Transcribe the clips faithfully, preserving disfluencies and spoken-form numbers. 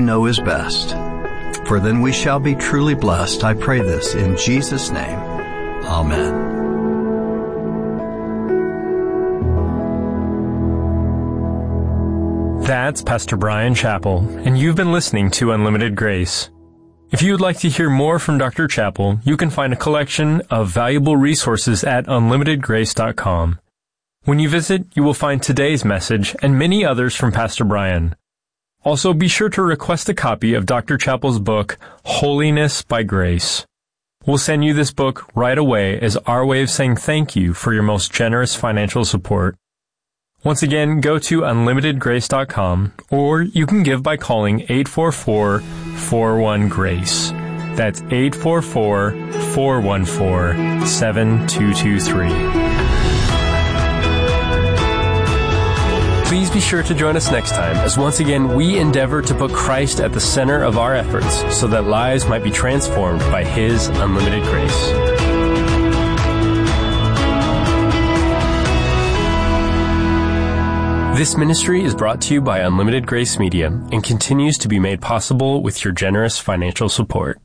know is best. For then we shall be truly blessed. I pray this in Jesus' name. Amen. That's Pastor Bryan Chapell, and you've been listening to Unlimited Grace. If you would like to hear more from Doctor Chapell, you can find a collection of valuable resources at unlimited grace dot com. When you visit, you will find today's message and many others from Pastor Bryan. Also, be sure to request a copy of Doctor Chapell's book, Holiness by Grace. We'll send you this book right away as our way of saying thank you for your most generous financial support. Once again, go to unlimited grace dot com, or you can give by calling eight four four, four one, GRACE. That's eight four four, four one four, seven two two three. Please be sure to join us next time as once again we endeavor to put Christ at the center of our efforts so that lives might be transformed by His unlimited grace. This ministry is brought to you by Unlimited Grace Media and continues to be made possible with your generous financial support.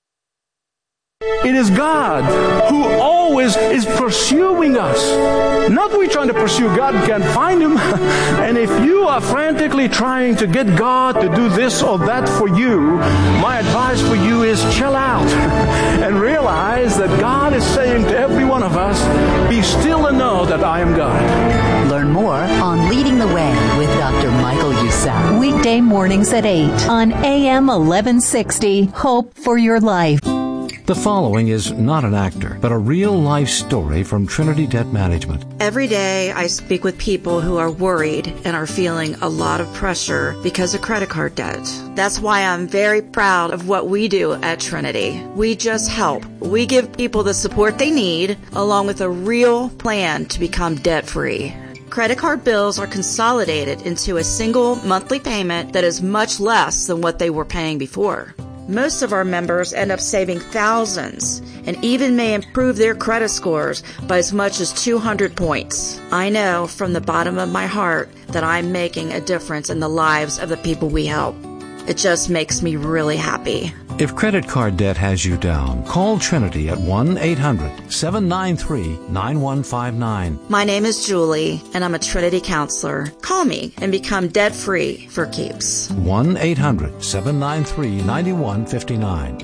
It is God who always is pursuing us. Not we trying to pursue God and can't find Him. And if you are frantically trying to get God to do this or that for you, my advice for you is chill out and realize that God is saying to every one of us, be still and know that I am God. Learn more on Leading the Way with Doctor Michael Youssef. Weekday mornings at eight on A M eleven sixty. Hope for your life. The following is not an actor, but a real-life story from Trinity Debt Management. Every day I speak with people who are worried and are feeling a lot of pressure because of credit card debt. That's why I'm very proud of what we do at Trinity. We just help. We give people the support they need, along with a real plan to become debt-free. Credit card bills are consolidated into a single monthly payment that is much less than what they were paying before. Most of our members end up saving thousands and even may improve their credit scores by as much as two hundred points. I know from the bottom of my heart that I'm making a difference in the lives of the people we help. It just makes me really happy. If credit card debt has you down, call Trinity at one eight hundred, seven nine three, nine one five nine. My name is Julie, and I'm a Trinity counselor. Call me and become debt-free for keeps. one eight hundred, seven nine three, nine one five nine.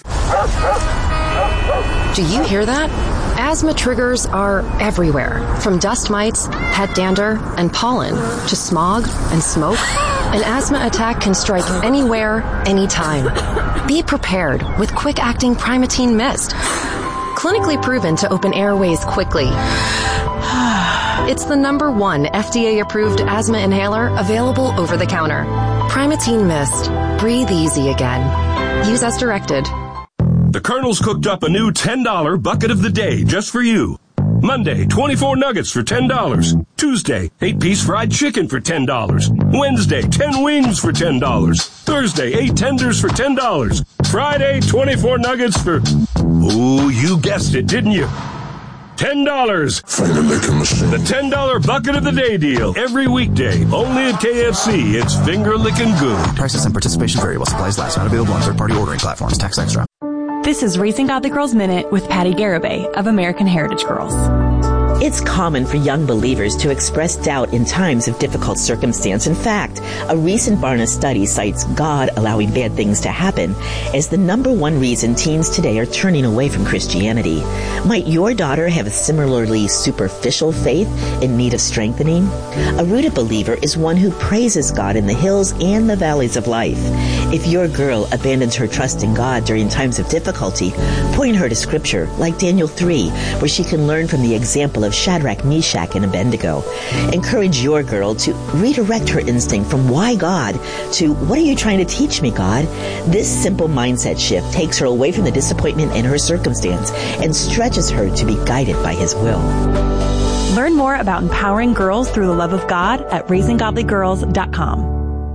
Do you hear that? Asthma triggers are everywhere, from dust mites, pet dander, and pollen, to smog and smoke. An asthma attack can strike anywhere, anytime. Be prepared with quick-acting Primatene Mist. Clinically proven to open airways quickly. It's the number one F D A-approved asthma inhaler available over the counter. Primatene Mist. Breathe easy again. Use as directed. The Colonel's cooked up a new ten dollar bucket of the day just for you. Monday, twenty-four nuggets for ten dollars. Tuesday, eight-piece fried chicken for ten dollars. Wednesday, ten wings for ten dollars. Thursday, eight tenders for ten dollars. Friday, twenty-four nuggets for... Ooh, you guessed it, didn't you? ten dollars. Finger licking machine. The ten dollar bucket of the day deal. Every weekday, only at K F C. It's finger licking good. Prices and participation vary while supplies last. Not available on third-party ordering platforms. Tax extra. This is Raising Godly Girls Minute with Patty Garibay of American Heritage Girls. It's common for young believers to express doubt in times of difficult circumstance. In fact, a recent Barna study cites God allowing bad things to happen as the number one reason teens today are turning away from Christianity. Might your daughter have a similarly superficial faith in need of strengthening? A rooted believer is one who praises God in the hills and the valleys of life. If your girl abandons her trust in God during times of difficulty, point her to Scripture, like Daniel three, where she can learn from the example of Shadrach, Meshach, and Abednego. Encourage your girl to redirect her instinct from why God to what are you trying to teach me, God? This simple mindset shift takes her away from the disappointment in her circumstance and stretches her to be guided by His will. Learn more about empowering girls through the love of God at raising godly girls dot com.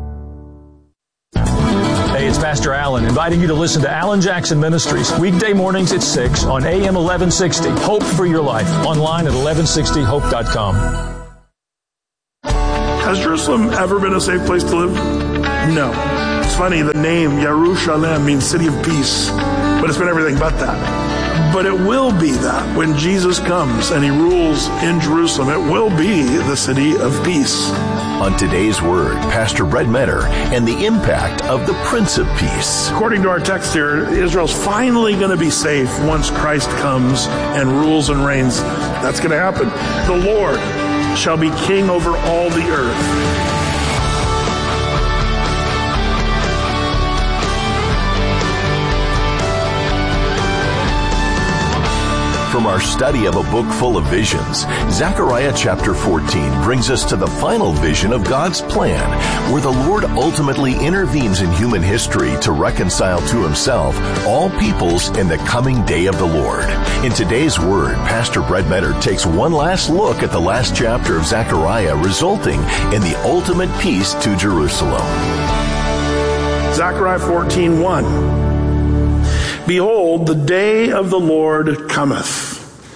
Hey, it's Pastor Allen, inviting you to listen to Alan Jackson Ministries, weekday mornings at six on A M eleven sixty. Hope for your life. Online at eleven sixty hope dot com. Has Jerusalem ever been a safe place to live? No. It's funny, the name Yerushalayim means city of peace, but it's been everything but that. But it will be that when Jesus comes and he rules in Jerusalem. It will be the city of peace. On today's Word, Pastor Brett Metter and the impact of the Prince of Peace. According to our text here, Israel's finally going to be safe once Christ comes and rules and reigns. That's going to happen. The Lord shall be king over all the earth. From our study of a book full of visions, Zechariah chapter fourteen brings us to the final vision of God's plan, where the Lord ultimately intervenes in human history to reconcile to himself all peoples in the coming day of the Lord. In today's Word, Pastor Brett Metter takes one last look at the last chapter of Zechariah, resulting in the ultimate peace to Jerusalem. Zechariah fourteen one. Behold, the day of the Lord cometh.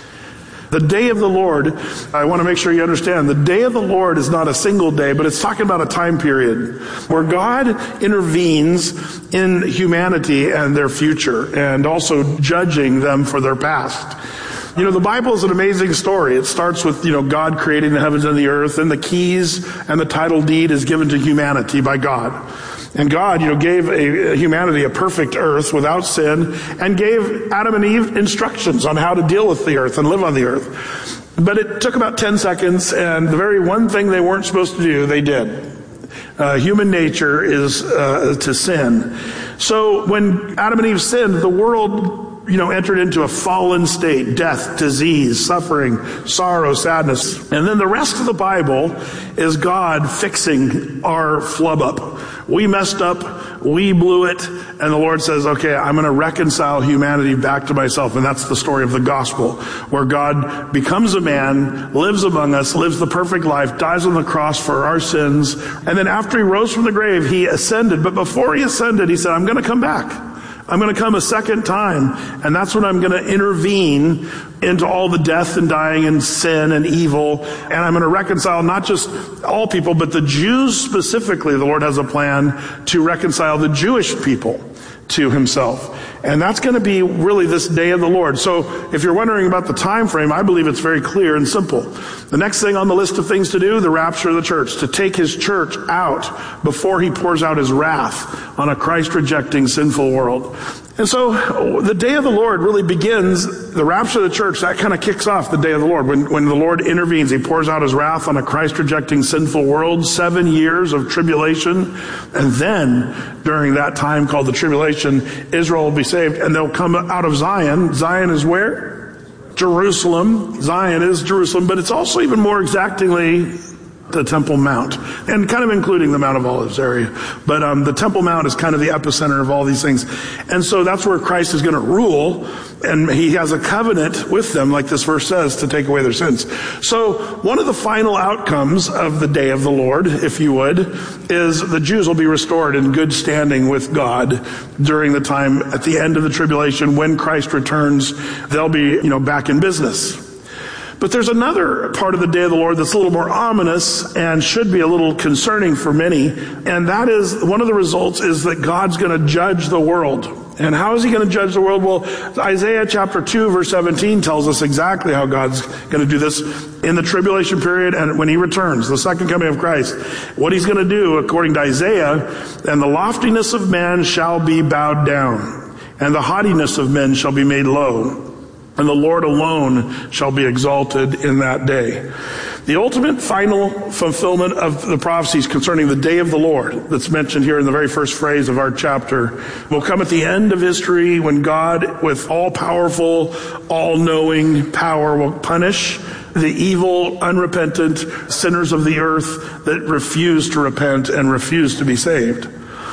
The day of the Lord, I want to make sure you understand, the day of the Lord is not a single day, but it's talking about a time period where God intervenes in humanity and their future, and also judging them for their past. You know, the Bible is an amazing story. It starts with, you know, God creating the heavens and the earth, and the keys and the title deed is given to humanity by God. And God, you know, gave a, a humanity a perfect earth without sin, and gave Adam and Eve instructions on how to deal with the earth and live on the earth. But it took about ten seconds, and the very one thing they weren't supposed to do, they did. Uh, human nature is uh, to sin. So when Adam and Eve sinned, the world, you know, entered into a fallen state: death, disease, suffering, sorrow, sadness. And then the rest of the Bible is God fixing our flub up. We messed up, we blew it, and the Lord says, okay, I'm going to reconcile humanity back to myself. And that's the story of the gospel, where God becomes a man, lives among us, lives the perfect life, dies on the cross for our sins. And then after he rose from the grave, he ascended. But before he ascended, he said, I'm going to come back. I'm going to come a second time, and that's when I'm going to intervene into all the death and dying and sin and evil, and I'm going to reconcile not just all people, but the Jews specifically. The Lord has a plan to reconcile the Jewish people to himself. And that's going to be really this day of the Lord. So if you're wondering about the time frame, I believe it's very clear and simple. The next thing on the list of things to do, the rapture of the church, to take his church out before he pours out his wrath on a Christ-rejecting, sinful world. And so the day of the Lord really begins, the rapture of the church, that kind of kicks off the day of the Lord. When, when the Lord intervenes, he pours out his wrath on a Christ-rejecting, sinful world, seven years of tribulation. And then, during that time called the tribulation, Israel will be saved, and they'll come out of Zion. Zion is where? Jerusalem. Zion is Jerusalem, but it's also even more exactingly the Temple Mount, and kind of including the Mount of Olives area. But um, the Temple Mount is kind of the epicenter of all these things. And so that's where Christ is going to rule, and he has a covenant with them, like this verse says, to take away their sins. So one of the final outcomes of the day of the Lord, if you would, is the Jews will be restored in good standing with God during the time at the end of the tribulation. When Christ returns, they'll be, you know, back in business. But there's another part of the day of the Lord that's a little more ominous and should be a little concerning for many. And that is, one of the results is that God's going to judge the world. And how is he going to judge the world? Well, Isaiah chapter two, verse seventeen tells us exactly how God's going to do this in the tribulation period and when he returns, the second coming of Christ. What he's going to do, according to Isaiah, and the loftiness of man shall be bowed down, and the haughtiness of men shall be made low. And the Lord alone shall be exalted in that day. The ultimate final fulfillment of the prophecies concerning the day of the Lord that's mentioned here in the very first phrase of our chapter will come at the end of history, when God, with all-powerful, all-knowing power, will punish the evil, unrepentant sinners of the earth that refuse to repent and refuse to be saved.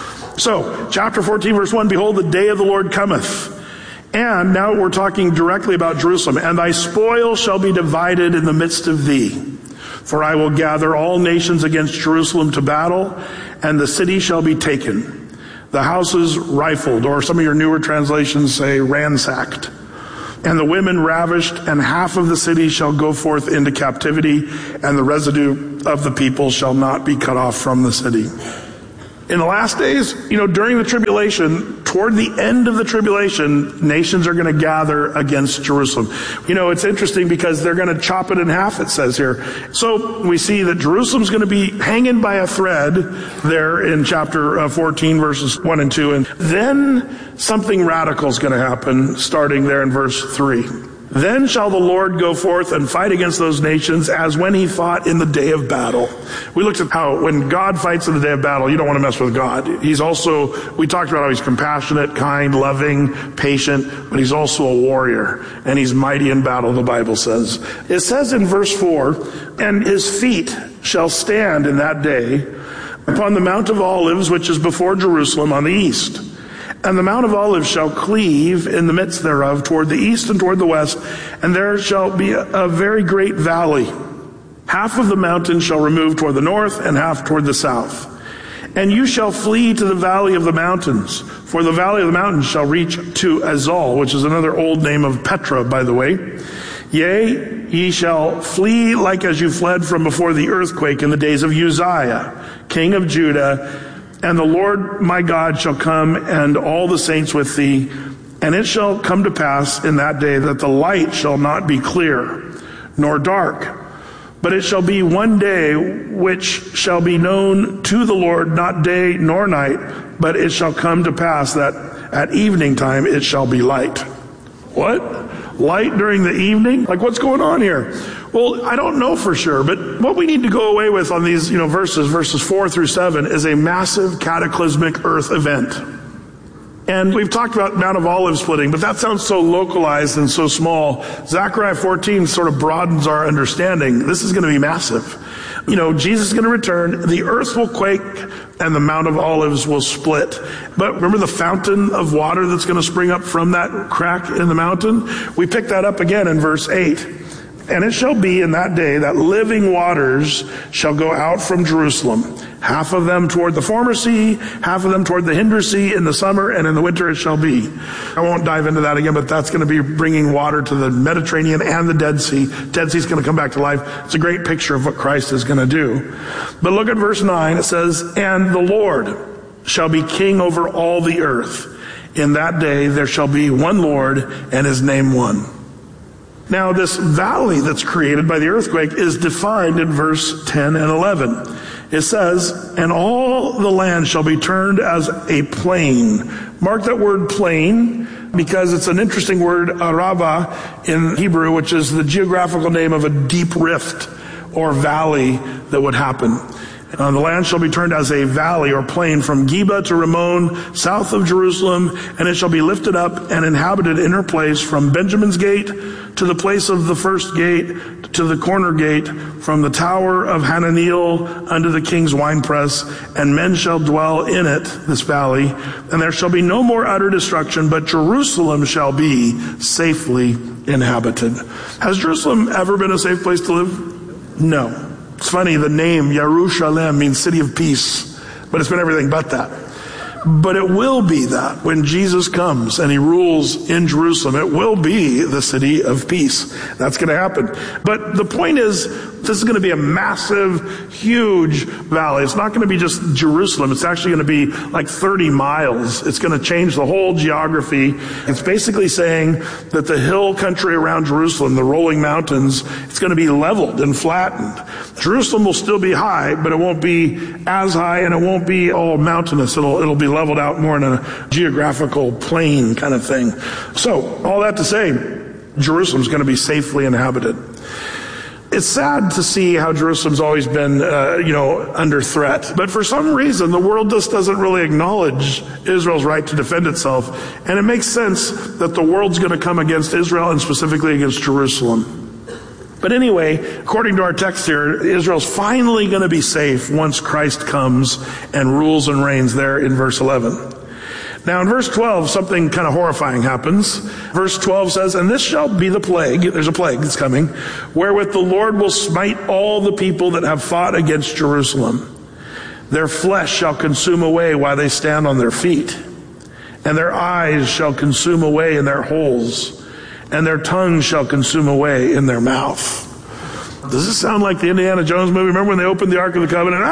So, chapter fourteen, verse one, behold, the day of the Lord cometh. And now we're talking directly about Jerusalem. And thy spoil shall be divided in the midst of thee. For I will gather all nations against Jerusalem to battle, and the city shall be taken. The houses rifled, or some of your newer translations say ransacked. And the women ravished, and half of the city shall go forth into captivity, and the residue of the people shall not be cut off from the city. In the last days, you know, during the tribulation, toward the end of the tribulation, nations are going to gather against Jerusalem. You know, it's interesting because they're going to chop it in half, it says here. So we see that Jerusalem's going to be hanging by a thread there in chapter fourteen, verses one and two. And then something radical is going to happen starting there in verse three. Then shall the Lord go forth and fight against those nations as when he fought in the day of battle. We looked at how when God fights in the day of battle, you don't want to mess with God. He's also, we talked about how he's compassionate, kind, loving, patient, but he's also a warrior. And he's mighty in battle, the Bible says. It says in verse four, and his feet shall stand in that day upon the Mount of Olives, which is before Jerusalem on the east. And the Mount of Olives shall cleave in the midst thereof toward the east and toward the west, and there shall be a, a very great valley. Half of the mountain shall remove toward the north, and half toward the south. And you shall flee to the valley of the mountains, for the valley of the mountains shall reach to Azal, which is another old name of Petra, by the way. Yea, ye shall flee like as you fled from before the earthquake in the days of Uzziah, king of Judah. And the Lord my God shall come, and all the saints with thee. And it shall come to pass in that day that the light shall not be clear, nor dark. But it shall be one day which shall be known to the Lord, not day nor night. But it shall come to pass that at evening time it shall be light. What? Light during the evening? Like, what's going on here? Well, I don't know for sure, but what we need to go away with on these, you know, verses, verses four through seven, is a massive cataclysmic earth event. And we've talked about Mount of Olives splitting, but that sounds so localized and so small. Zechariah fourteen sort of broadens our understanding. This is going to be massive. You know, Jesus is going to return, the earth will quake, and the Mount of Olives will split. But remember the fountain of water that's going to spring up from that crack in the mountain? We pick that up again in verse eight. And it shall be in that day that living waters shall go out from Jerusalem, half of them toward the former sea, half of them toward the hinder sea in the summer, and in the winter it shall be. I won't dive into that again, but that's going to be bringing water to the Mediterranean and the Dead Sea. Dead Sea is going to come back to life. It's a great picture of what Christ is going to do. But look at verse nine. It says, and the Lord shall be king over all the earth. In that day there shall be one Lord, and his name one. Now, this valley that's created by the earthquake is defined in verse ten and eleven. It says, and all the land shall be turned as a plain. Mark that word plain, because it's an interesting word, arava, in Hebrew, which is the geographical name of a deep rift or valley that would happen. Uh, the land shall be turned as a valley or plain from Geba to Ramon, south of Jerusalem, and it shall be lifted up and inhabited in her place from Benjamin's gate to the place of the first gate to the corner gate, from the tower of Hananiel unto the king's winepress, and men shall dwell in it, this valley, and there shall be no more utter destruction, but Jerusalem shall be safely inhabited. Has Jerusalem ever been a safe place to live? No. It's funny, the name Yerushalem means city of peace, but it's been everything but that. But it will be that when Jesus comes and he rules in Jerusalem. It will be the city of peace. That's going to happen. But the point is, this is going to be a massive, huge valley. It's not going to be just Jerusalem. It's actually going to be like thirty miles. It's going to change the whole geography. It's basically saying that the hill country around Jerusalem, the rolling mountains, it's going to be leveled and flattened. Jerusalem will still be high, but it won't be as high, and it won't be all mountainous. It'll, it'll be leveled out more in a geographical plain kind of thing. So, all that to say, Jerusalem's going to be safely inhabited. It's sad to see how Jerusalem's always been, uh, you know, under threat. But for some reason, the world just doesn't really acknowledge Israel's right to defend itself. And it makes sense that the world's going to come against Israel, and specifically against Jerusalem. But anyway, according to our text here, Israel's finally going to be safe once Christ comes and rules and reigns there in verse eleven. Now in verse twelve, something kind of horrifying happens. Verse twelve says, and this shall be the plague, there's a plague that's coming, wherewith the Lord will smite all the people that have fought against Jerusalem. Their flesh shall consume away while they stand on their feet, and their eyes shall consume away in their holes, and their tongue shall consume away in their mouth. Does this sound like the Indiana Jones movie? Remember when they opened the Ark of the Covenant? Ah!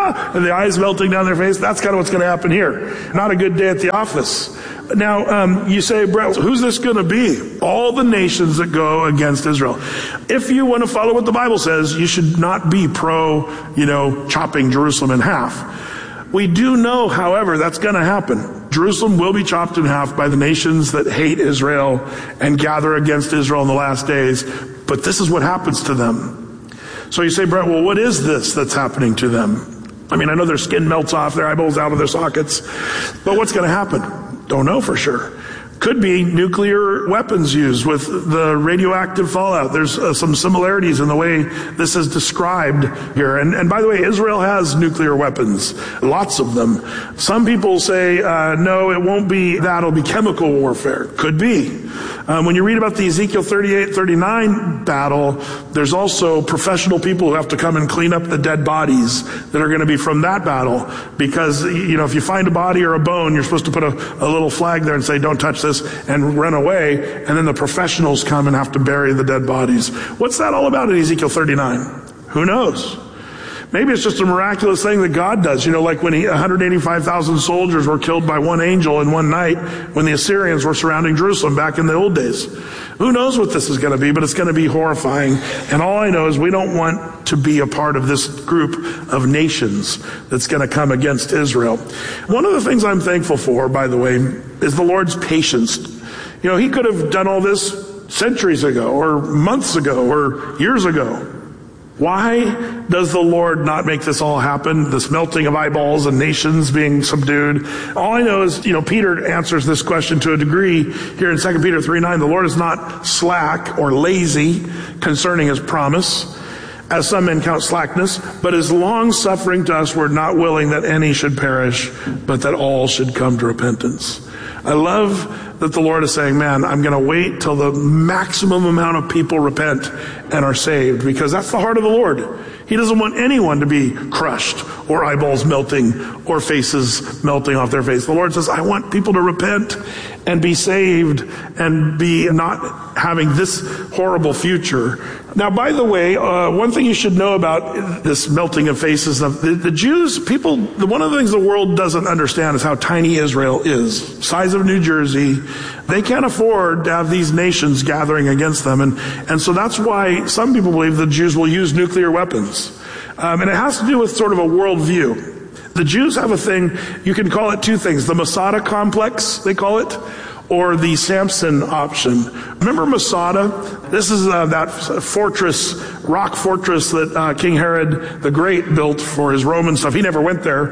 ah, and the eyes melting down their face. That's kind of what's going to happen here. Not a good day at the office. Now, um, you say, Brett, who's this going to be? All the nations that go against Israel. If you want to follow what the Bible says, you should not be pro, you know, chopping Jerusalem in half. We do know, however, that's going to happen. Jerusalem will be chopped in half by the nations that hate Israel and gather against Israel in the last days. But this is what happens to them. So you say, Brett, well, what is this that's happening to them? I mean, I know their skin melts off, their eyeballs out of their sockets, but what's going to happen? Don't know for sure. Could be nuclear weapons used with the radioactive fallout. There's uh, some similarities in the way this is described here. And, and by the way, Israel has nuclear weapons, lots of them. Some people say, uh, no, it won't be that. It'll be chemical warfare. Could be. Um, when you read about the Ezekiel thirty-eight thirty-nine battle, there's also professional people who have to come and clean up the dead bodies that are going to be from that battle. Because, you know, if you find a body or a bone, you're supposed to put a, a little flag there and say, don't touch this, and run away. And then the professionals come and have to bury the dead bodies. What's that all about in Ezekiel thirty-nine? Who knows? Maybe it's just a miraculous thing that God does. You know, like when he, one hundred eighty-five thousand soldiers were killed by one angel in one night when the Assyrians were surrounding Jerusalem back in the old days. Who knows what this is going to be, but it's going to be horrifying. And all I know is we don't want to be a part of this group of nations that's going to come against Israel. One of the things I'm thankful for, by the way, is the Lord's patience. You know, he could have done all this centuries ago or months ago or years ago. Why does the Lord not make this all happen? This melting of eyeballs and nations being subdued. All I know is, you know, Peter answers this question to a degree here in Second Peter three nine. The Lord is not slack or lazy concerning his promise, as some men count slackness, but is long-suffering to us. We're not willing that any should perish, but that all should come to repentance. I love that the Lord is saying, man, I'm going to wait till the maximum amount of people repent and are saved, because that's the heart of the Lord. He doesn't want anyone to be crushed or eyeballs melting or faces melting off their face. The Lord says, I want people to repent and be saved and be not having this horrible future. Now, by the way, uh, one thing you should know about this melting of faces, the, the Jews, people, the, one of the things the world doesn't understand is how tiny Israel is. Size of New Jersey. They can't afford to have these nations gathering against them. And, and so that's why some people believe the Jews will use nuclear weapons. Um, and it has to do with sort of a worldview. The Jews have a thing, you can call it two things. The Masada complex, they call it, or the Samson option. Remember Masada? This is uh, that fortress, rock fortress that uh, King Herod the Great built for his Roman stuff. He never went there,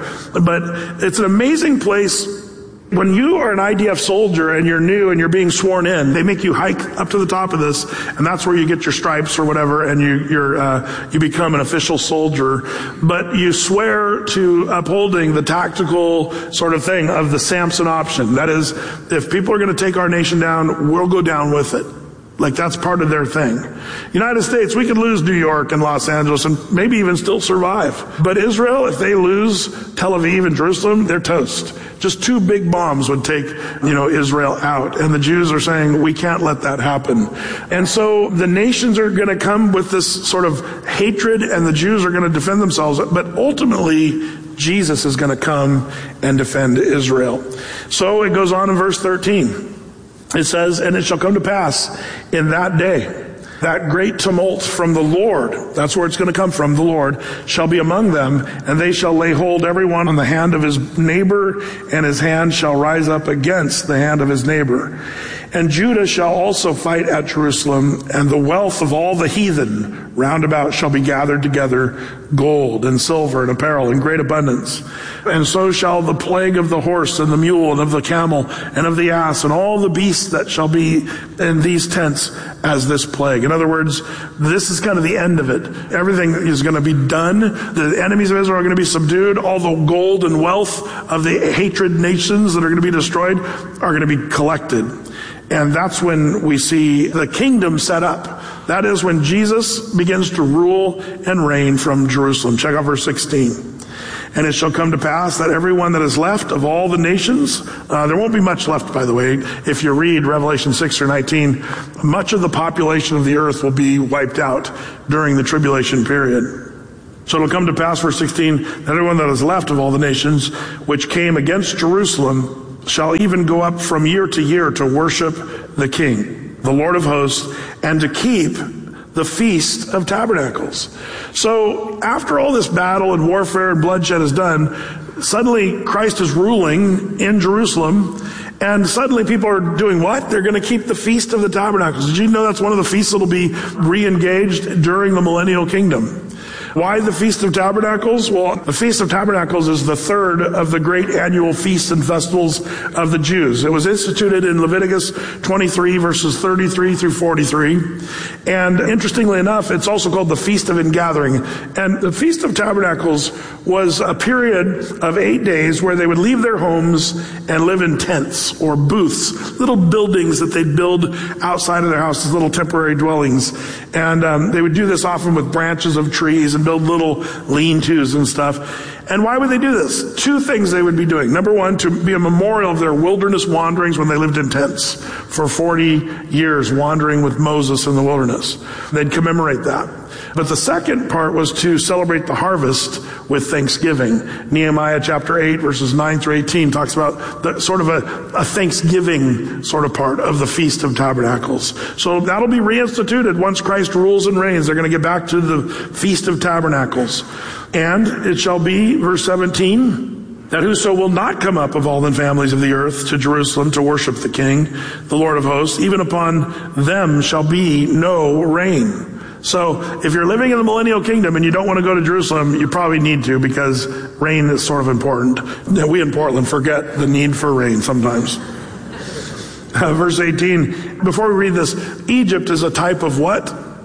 but it's an amazing place. When you are an I D F soldier and you're new and you're being sworn in, they make you hike up to the top of this, and that's where you get your stripes or whatever, and you you're, uh, you become an official soldier. But you swear to upholding the tactical sort of thing of the Samson option. That is, if people are going to take our nation down, we'll go down with it. Like that's part of their thing. United States, we could lose New York and Los Angeles and maybe even still survive. But Israel, if they lose Tel Aviv and Jerusalem, they're toast. Just two big bombs would take, you know, Israel out. And the Jews are saying, we can't let that happen. And so the nations are going to come with this sort of hatred, and the Jews are going to defend themselves. But ultimately, Jesus is going to come and defend Israel. So it goes on in verse thirteen. It says, and it shall come to pass in that day, that great tumult from the Lord, that's where it's going to come from, the Lord, shall be among them, and they shall lay hold every one on the hand of his neighbor, and his hand shall rise up against the hand of his neighbor. And Judah shall also fight at Jerusalem, and the wealth of all the heathen round about shall be gathered together, gold and silver and apparel in great abundance. And so shall the plague of the horse and the mule and of the camel and of the ass and all the beasts that shall be in these tents as this plague. In other words, this is kind of the end of it. Everything is going to be done. The enemies of Israel are going to be subdued. All the gold and wealth of the hatred nations that are going to be destroyed are going to be collected. And that's when we see the kingdom set up. That is when Jesus begins to rule and reign from Jerusalem. Check out verse sixteen. And it shall come to pass that everyone that is left of all the nations, uh, there won't be much left, by the way. If you read Revelation six or nineteen, much of the population of the earth will be wiped out during the tribulation period. So it'll come to pass, verse sixteen, that everyone that is left of all the nations which came against Jerusalem shall even go up from year to year to worship the King, the Lord of hosts, and to keep the Feast of Tabernacles. So after all this battle and warfare and bloodshed is done, suddenly Christ is ruling in Jerusalem, and suddenly people are doing what? They're going to keep the Feast of the Tabernacles. Did you know that's one of the feasts that will be re-engaged during the millennial kingdom? Why the Feast of Tabernacles? Well, the Feast of Tabernacles is the third of the great annual feasts and festivals of the Jews. It was instituted in Leviticus twenty-three, verses thirty-three through forty-three. And interestingly enough, it's also called the Feast of Ingathering. And the Feast of Tabernacles was a period of eight days where they would leave their homes and live in tents or booths, little buildings that they'd build outside of their houses, little temporary dwellings. And um, they would do this often with branches of trees and build little lean-tos and stuff. And why would they do this? Two things they would be doing. Number one, to be a memorial of their wilderness wanderings when they lived in tents for forty years, wandering with Moses in the wilderness. They'd commemorate that. But the second part was to celebrate the harvest with thanksgiving. Nehemiah chapter eight, verses nine through eighteen talks about the sort of a, a thanksgiving sort of part of the Feast of Tabernacles. So that'll be reinstituted once Christ rules and reigns. They're going to get back to the Feast of Tabernacles. And it shall be, verse seventeen, that whoso will not come up of all the families of the earth to Jerusalem to worship the King, the Lord of hosts, even upon them shall be no rain. So if you're living in the millennial kingdom and you don't want to go to Jerusalem, you probably need to, because rain is sort of important. We in Portland forget the need for rain sometimes. Uh, verse eighteen, before we read this, Egypt is a type of what?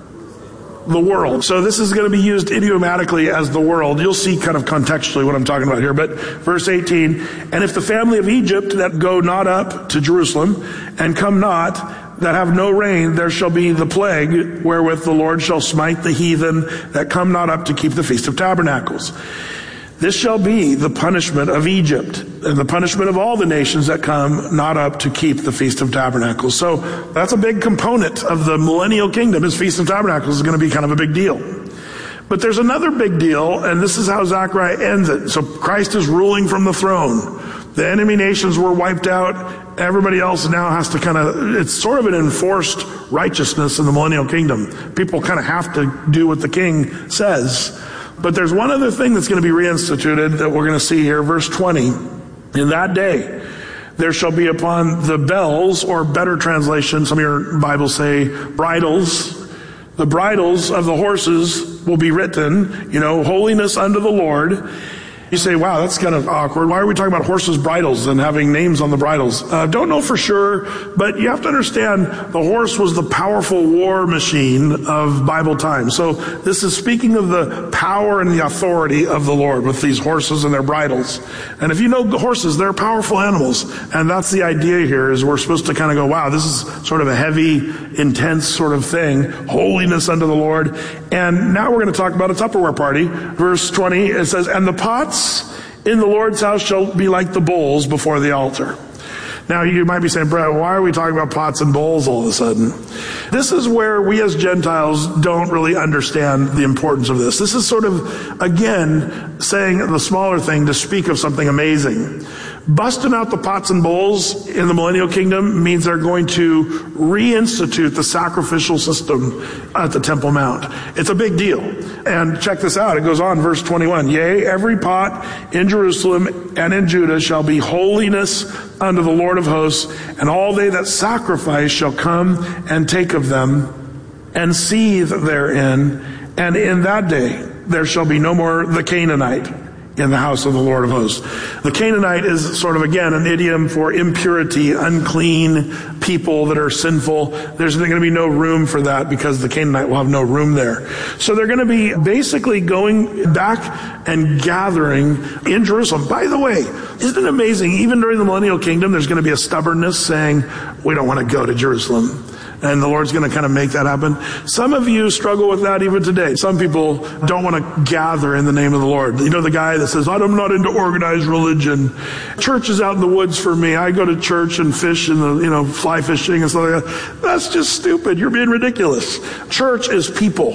The world. So this is going to be used idiomatically as the world. You'll see kind of contextually what I'm talking about here. But verse eighteen, and if the family of Egypt that go not up to Jerusalem and come not, that have no rain, there shall be the plague wherewith the Lord shall smite the heathen that come not up to keep the Feast of Tabernacles. This shall be the punishment of Egypt and the punishment of all the nations that come not up to keep the Feast of Tabernacles. So that's a big component of the millennial kingdom. Is Feast of Tabernacles is going to be kind of a big deal. But there's another big deal, and this is how Zechariah ends it. So Christ is ruling from the throne. The enemy nations were wiped out. Everybody else now has to kind of, it's sort of an enforced righteousness in the millennial kingdom. People kind of have to do what the king says. But there's one other thing that's going to be reinstituted that we're going to see here. Verse twenty, in that day there shall be upon the bells, or better translation, some of your Bibles say bridles, the bridles of the horses will be written, you know, holiness unto the Lord. You say, wow, that's kind of awkward. Why are we talking about horses' bridles and having names on the bridles? Uh, don't know for sure, but you have to understand the horse was the powerful war machine of Bible times. So this is speaking of the power and the authority of the Lord with these horses and their bridles. And if you know the horses, they're powerful animals. And that's the idea here, is we're supposed to kind of go, wow, this is sort of a heavy, intense sort of thing. Holiness unto the Lord. And now we're going to talk about a Tupperware party. Verse twenty, it says, and the pots in the Lord's house shall be like the bowls before the altar. Now you might be saying, Brett, why are we talking about pots and bowls all of a sudden? This is where we as Gentiles don't really understand the importance of this. This is sort of, again, saying the smaller thing to speak of something amazing. Busting out the pots and bowls in the millennial kingdom means they're going to reinstitute the sacrificial system at the Temple Mount. It's a big deal. And check this out. It goes on, verse twenty-one. Yea, every pot in Jerusalem and in Judah shall be holiness unto the Lord of hosts, and all they that sacrifice shall come and take of them and seethe therein. And in that day there shall be no more the Canaanite in the house of the Lord of hosts. The Canaanite is sort of, again, an idiom for impurity, unclean people that are sinful. There's going to be no room for that, because the Canaanite will have no room there. So they're going to be basically going back and gathering in Jerusalem. By the way, isn't it amazing? Even during the millennial kingdom, there's going to be a stubbornness saying, we don't want to go to Jerusalem. And the Lord's going to kind of make that happen. Some of you struggle with that even today. Some people don't want to gather in the name of the Lord. You know, the guy that says, I'm not into organized religion. Church is out in the woods for me. I go to church and fish and, the, you know, fly fishing and stuff like that. That's just stupid. You're being ridiculous. Church is people.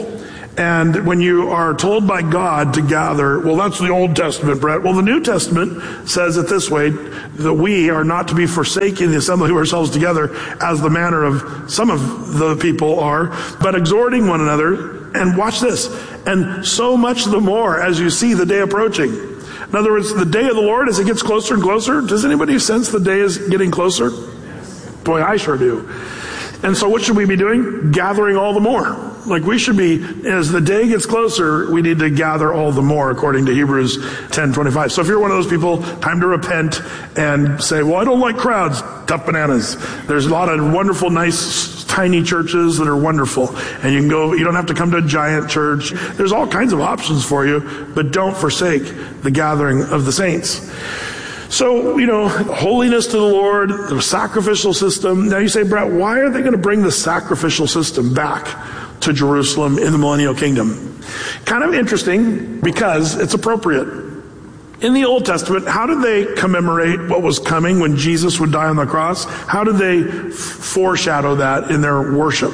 And when you are told by God to gather, well, that's the Old Testament, Brett. Well, the New Testament says it this way, that we are not to be forsaking the assembly of ourselves together as the manner of some of the people are, but exhorting one another. And watch this. And so much the more as you see the day approaching. In other words, the day of the Lord, as it gets closer and closer, does anybody sense the day is getting closer? Boy, I sure do. And so what should we be doing? Gathering all the more. Like we should be, as the day gets closer, we need to gather all the more, according to Hebrews ten twenty-five. So if you're one of those people, time to repent and say, well, I don't like crowds. Tough bananas. There's a lot of wonderful, nice, tiny churches that are wonderful. And you can go, you don't have to come to a giant church. There's all kinds of options for you, but don't forsake the gathering of the saints. So, you know, holiness to the Lord, the sacrificial system. Now you say, Brett, why are they going to bring the sacrificial system back to Jerusalem in the millennial kingdom? Kind of interesting because it's appropriate. In the Old Testament, how did they commemorate what was coming when Jesus would die on the cross? How did they f- foreshadow that in their worship?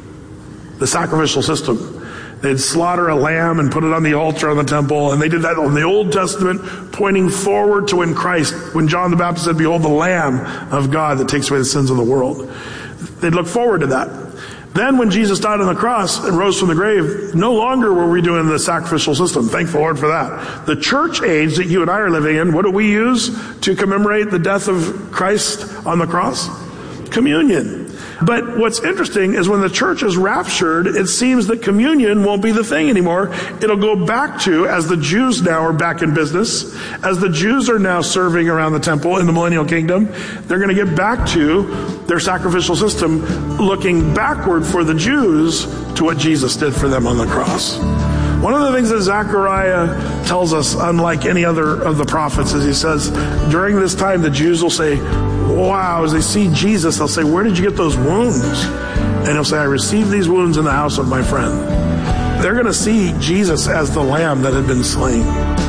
The sacrificial system. They'd slaughter a lamb and put it on the altar on the temple, and they did that in the Old Testament, pointing forward to when Christ, when John the Baptist said, behold the Lamb of God that takes away the sins of the world. They'd look forward to that. Then when Jesus died on the cross and rose from the grave, no longer were we doing the sacrificial system. Thank the Lord for that. The church age that you and I are living in, what do we use to commemorate the death of Christ on the cross? Communion. But what's interesting is when the church is raptured, it seems that communion won't be the thing anymore. It'll go back to, as the Jews now are back in business, as the Jews are now serving around the temple in the millennial kingdom, they're going to get back to their sacrificial system, looking backward for the Jews to what Jesus did for them on the cross. One of the things that Zechariah tells us, unlike any other of the prophets, is he says, during this time the Jews will say, wow, as they see Jesus, they'll say, where did you get those wounds? And he'll say, I received these wounds in the house of my friend. They're going to see Jesus as the lamb that had been slain.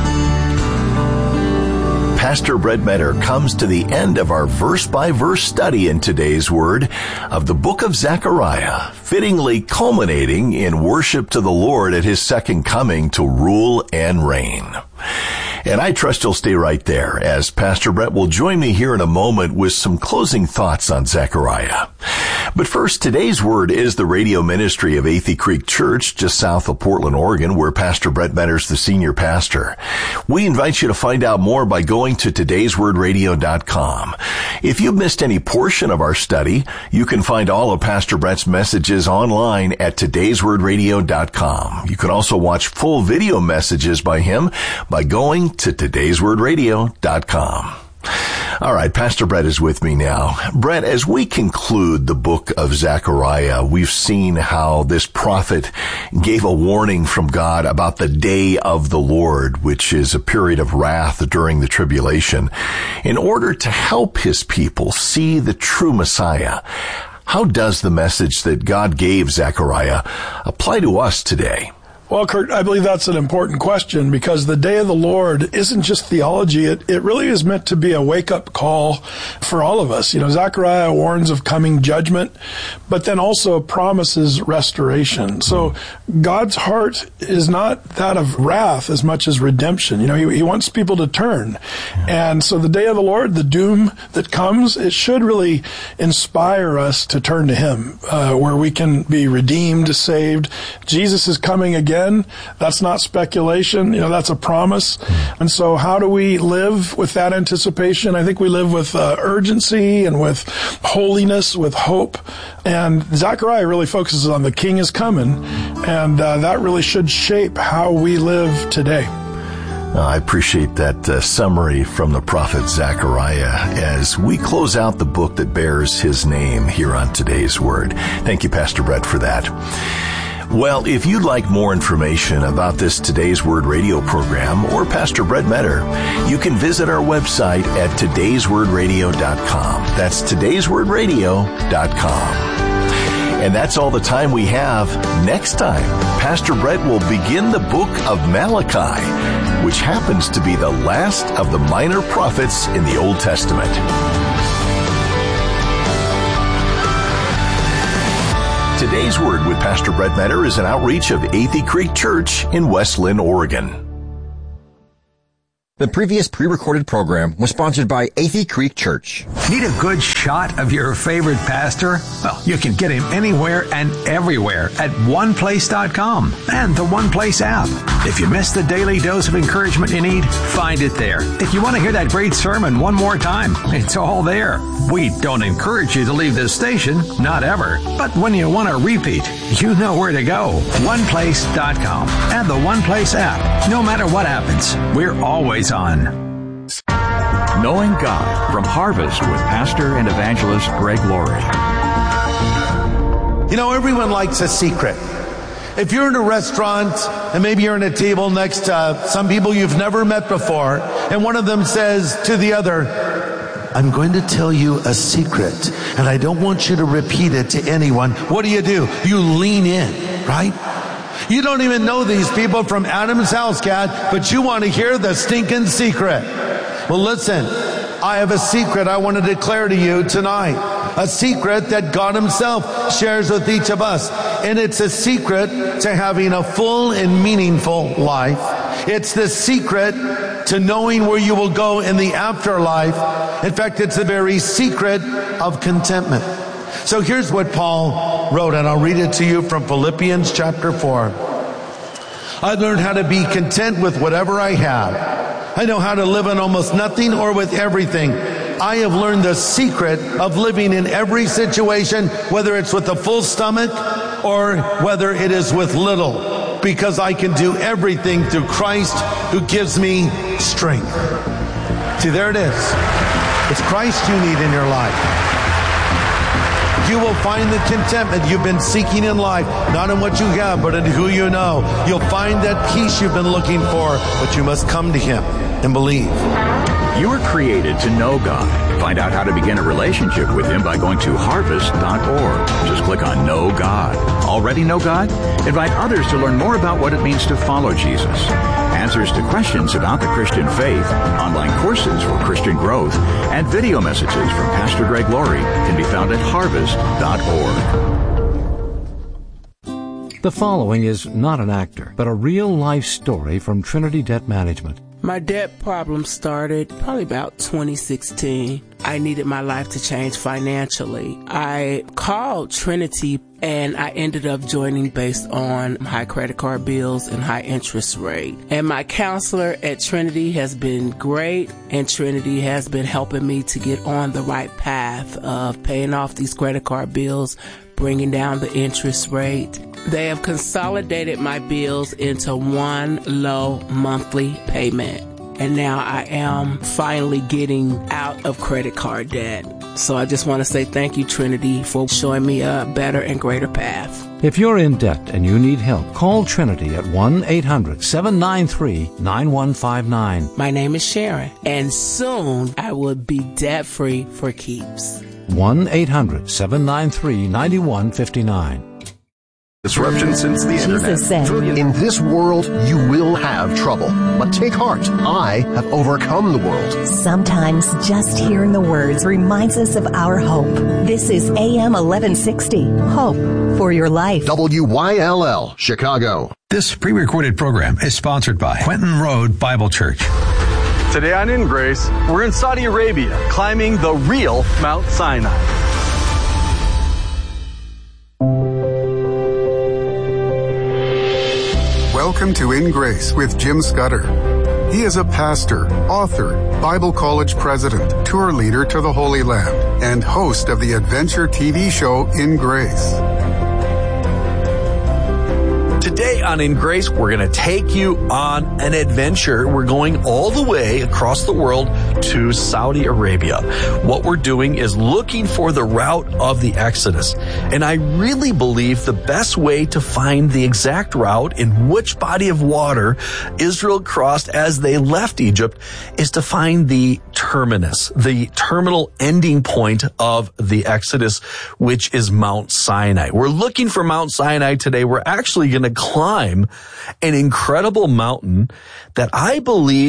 Pastor Brett Metter comes to the end of our verse-by-verse study in today's Word of the book of Zechariah, fittingly culminating in worship to the Lord at His second coming to rule and reign. And I trust you'll stay right there, as Pastor Brett will join me here in a moment with some closing thoughts on Zechariah. But first, today's Word is the radio ministry of Athey Creek Church, just south of Portland, Oregon, where Pastor Brett Metter's the senior pastor. We invite you to find out more by going to todays word radio dot com. If you've missed any portion of our study, you can find all of Pastor Brett's messages online at todays word radio dot com. You can also watch full video messages by him by going to todays word radio dot com. All right, Pastor Brett is with me now. Brett, as we conclude the book of Zechariah, we've seen how this prophet gave a warning from God about the day of the Lord, which is a period of wrath during the tribulation, in order to help his people see the true Messiah. How does the message that God gave Zechariah apply to us today? Well, Kurt, I believe that's an important question, because the day of the Lord isn't just theology. It, it really is meant to be a wake-up call for all of us. You know, Zechariah warns of coming judgment, but then also promises restoration. So God's heart is not that of wrath as much as redemption. You know, he, he wants people to turn. And so the day of the Lord, the doom that comes, it should really inspire us to turn to Him, uh, where we can be redeemed, saved. Jesus is coming again. That's not speculation. You know, that's a promise. And so how do we live with that anticipation? I think we live with uh, urgency and with holiness, with hope. And Zechariah really focuses on the King is coming, and uh, that really should shape how we live today. I appreciate that uh, summary from the prophet Zechariah as we close out the book that bears his name here on today's Word. Thank you, Pastor Brett, for that. Well, if you'd like more information about this Today's Word radio program or Pastor Brett Metter, you can visit our website at todays word radio dot com. That's todays word radio dot com. And that's all the time we have. Next time, Pastor Brett will begin the book of Malachi, which happens to be the last of the minor prophets in the Old Testament. Today's Word with Pastor Brett Metter is an outreach of Athey Creek Church in West Lynn, Oregon. The previous pre-recorded program was sponsored by Athey Creek Church. Need a good shot of your favorite pastor? Well, you can get him anywhere and everywhere at one place dot com and the One Place app. If you missed the daily dose of encouragement you need, find it there. If you want to hear that great sermon one more time, it's all there. We don't encourage you to leave this station, not ever. But when you want to repeat, you know where to go. one place dot com and the One Place app. No matter what happens, we're always on. Knowing God from Harvest with Pastor and Evangelist Greg Laurie. You know, everyone likes a secret. If you're in a restaurant and maybe you're at a table next to some people you've never met before, and one of them says to the other, I'm going to tell you a secret, and I don't want you to repeat it to anyone. What do you do? You lean in, right? You don't even know these people from Adam's house, cat, but you want to hear the stinking secret. Well, listen, I have a secret I want to declare to you tonight. A secret that God Himself shares with each of us. And it's a secret to having a full and meaningful life. It's the secret to knowing where you will go in the afterlife. In fact, it's the very secret of contentment. So here's what Paul wrote, and I'll read it to you from Philippians chapter four. I learned how to be content with whatever I have. I know how to live on almost nothing or with everything. I have learned the secret of living in every situation, whether it's with a full stomach or whether it is with little, because I can do everything through Christ who gives me strength. See, there it is. It's Christ you need in your life. You will find the contentment you've been seeking in life, not in what you have, but in who you know. You'll find that peace you've been looking for, but you must come to Him and believe. You were created to know God. Find out how to begin a relationship with Him by going to harvest dot org. Just click on Know God. Already know God? Invite others to learn more about what it means to follow Jesus. Answers to questions about the Christian faith, online courses for Christian growth, and video messages from Pastor Greg Laurie can be found at harvest dot org. The following is not an actor, but a real-life story from Trinity Debt Management. My debt problem started probably about twenty sixteen. I needed my life to change financially. I called Trinity and I ended up joining based on high credit card bills and high interest rate. And my counselor at Trinity has been great, and Trinity has been helping me to get on the right path of paying off these credit card bills, bringing down the interest rate. They have consolidated my bills into one low monthly payment. And now I am finally getting out of credit card debt. So I just want to say thank you, Trinity, for showing me a better and greater path. If you're in debt and you need help, call Trinity at one eight hundred seven nine three nine one five nine. My name is Sharon, and soon I will be debt-free for keeps. one eight hundred seven nine three nine one five nine. Disruption since the internet. said, In this world, you will have trouble. But take heart. I have overcome the world. Sometimes just hearing the words reminds us of our hope. This is A M eleven sixty, Hope for Your Life. W Y L L, Chicago. This pre-recorded program is sponsored by Quentin Road Bible Church. Today on In Grace, we're in Saudi Arabia, climbing the real Mount Sinai. Welcome to In Grace with Jim Scudder. He is a pastor, author, Bible college president, tour leader to the Holy Land, and host of the adventure T V show In Grace. Today on In Grace, we're going to take you on an adventure. We're going all the way across the world to Saudi Arabia. What we're doing is looking for the route of the Exodus. And I really believe the best way to find the exact route in which body of water Israel crossed as they left Egypt is to find the terminus, the terminal ending point of the Exodus, which is Mount Sinai. We're looking for Mount Sinai today. We're actually going to climb an incredible mountain that I believe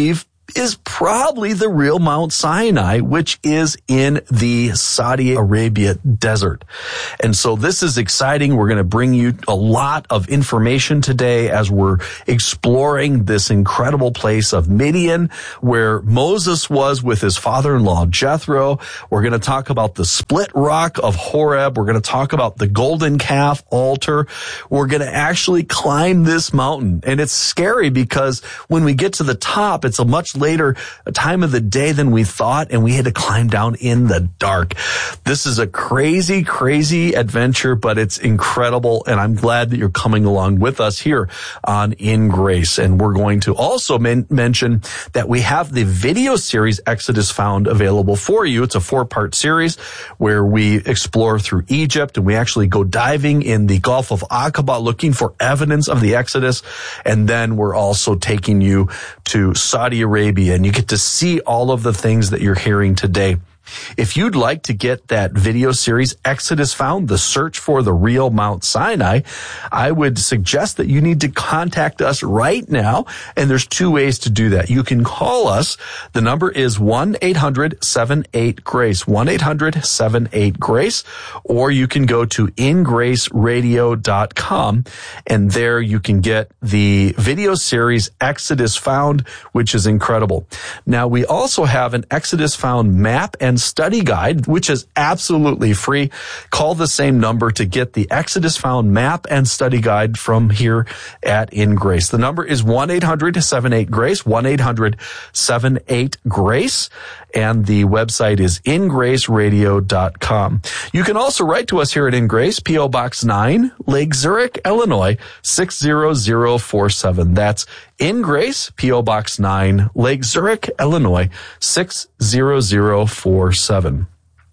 is probably the real Mount Sinai, which is in the Saudi Arabia desert. And so this is exciting. We're going to bring you a lot of information today as we're exploring this incredible place of Midian, where Moses was with his father-in-law Jethro. We're going to talk about the split rock of Horeb. We're going to talk about the golden calf altar. We're going to actually climb this mountain. And it's scary because when we get to the top, it's a much later time of the day than we thought, and we had to climb down in the dark. This is a crazy, crazy adventure, but it's incredible, and I'm glad that you're coming along with us here on In Grace. And we're going to also men- mention that we have the video series Exodus Found available for you. It's a four-part series where we explore through Egypt, and we actually go diving in the Gulf of Aqaba looking for evidence of the Exodus, and then we're also taking you to Saudi Arabia, and you get to see all of the things that you're hearing today. If you'd like to get that video series, Exodus Found, the search for the real Mount Sinai, I would suggest that you need to contact us right now. And there's two ways to do that. You can call us. The number is one eight hundred seven eight GRACE, one eight hundred seven eight GRACE, or you can go to in grace radio dot com, and there you can get the video series Exodus Found, which is incredible. Now, we also have an Exodus Found map and study guide, which is absolutely free. Call the same number to get the Exodus Found map and study guide from here at In Grace. The number is one eight hundred seven eight GRACE, one eight hundred seven eight GRACE, and the website is in grace radio dot com. You can also write to us here at In Grace, P O. Box nine, Lake Zurich, Illinois, six zero zero four seven. That's In Grace, P O. Box nine, Lake Zurich, Illinois, six zero zero four seven.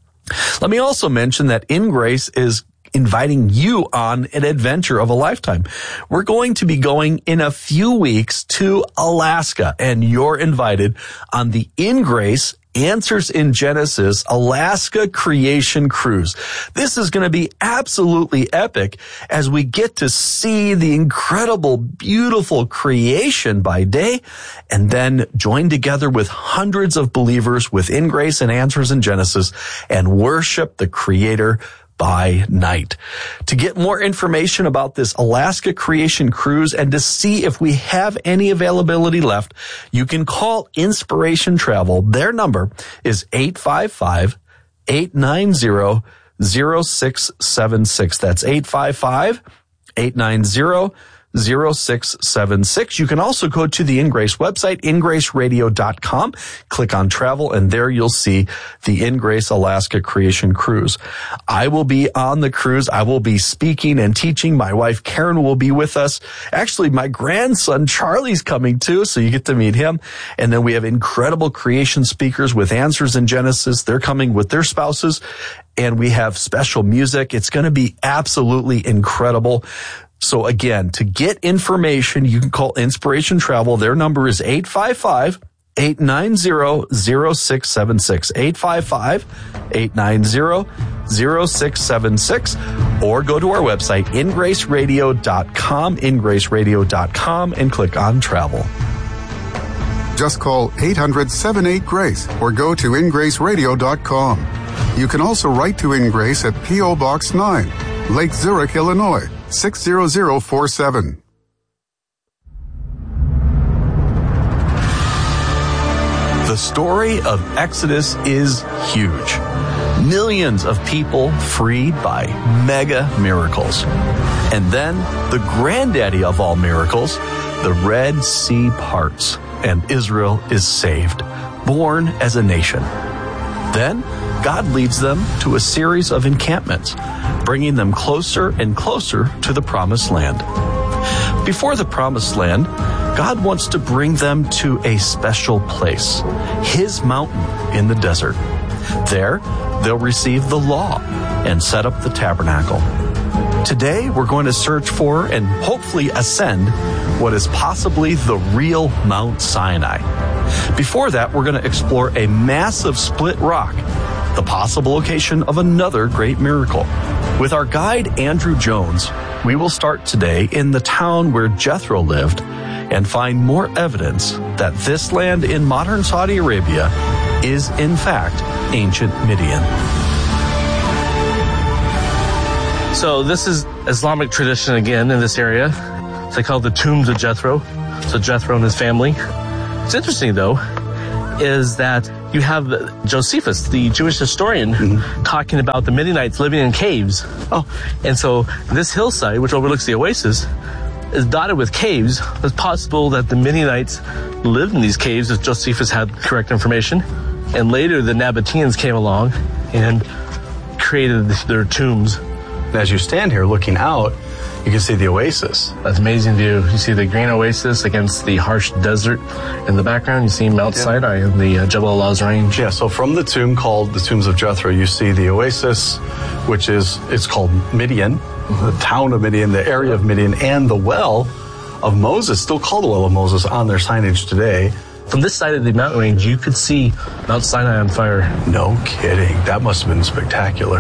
Let me also mention that In Grace is inviting you on an adventure of a lifetime. We're going to be going in a few weeks to Alaska, and you're invited on the In Grace Answers in Genesis Alaska Creation Cruise. This is going to be absolutely epic as we get to see the incredible, beautiful creation by day, and then join together with hundreds of believers within Grace and Answers in Genesis and worship the Creator by night. To get more information about this Alaska Creation Cruise and to see if we have any availability left, you can call Inspiration Travel. Their number is eight five five, eight nine zero, zero six seven six. That's eight five five, eight nine zero, zero six seven six. You can also go to the In Grace website, in grace radio dot com, click on travel, and there you'll see the In Grace Alaska Creation Cruise. I will be on the cruise. I will be speaking and teaching. My wife Karen will be with us. Actually, my grandson Charlie's coming too, so you get to meet him. And then we have incredible creation speakers with Answers in Genesis. They're coming with their spouses, and we have special music. It's going to be absolutely incredible. So again, to get information, you can call Inspiration Travel. Their number is eight five five, eight nine zero, zero six seven six, eight five five, eight nine zero, zero six seven six, or go to our website, in grace radio dot com, in grace radio dot com, and click on travel. Just call eight hundred seven eight GRACE or go to in grace radio dot com. You can also write to In Grace at P O. Box nine, Lake Zurich, Illinois, six zero zero four seven. The story of Exodus is huge. Millions of people freed by mega miracles. And then the granddaddy of all miracles, the Red Sea parts, and Israel is saved, born as a nation. Then God leads them to a series of encampments, bringing them closer and closer to the Promised Land. Before the Promised Land, God wants to bring them to a special place, His mountain in the desert. There, they'll receive the law and set up the tabernacle. Today, we're going to search for and hopefully ascend what is possibly the real Mount Sinai. Before that, we're going to explore a massive split rock, the possible location of another great miracle. With our guide, Andrew Jones, we will start today in the town where Jethro lived and find more evidence that this land in modern Saudi Arabia is in fact ancient Midian. So this is Islamic tradition again in this area. They call it the tombs of Jethro. So Jethro and his family. What's interesting though is that you have Josephus, the Jewish historian, mm-hmm. talking about the Midianites living in caves. Oh, and so this hillside, which overlooks the oasis, is dotted with caves. It's possible that the Midianites lived in these caves if Josephus had correct information. And later the Nabateans came along and created their tombs. As you stand here looking out, you can see the oasis. That's an amazing view. You see the green oasis against the harsh desert in the background. You see Mount yeah. Sinai and the uh, Jabal Allah's range. Yeah, so from the tomb called the Tombs of Jethro, you see the oasis, which is, it's called Midian, mm-hmm. the town of Midian, the area of Midian, and the well of Moses, still called the well of Moses, on their signage today. From this side of the mountain range, you could see Mount Sinai on fire. No kidding. That must have been spectacular.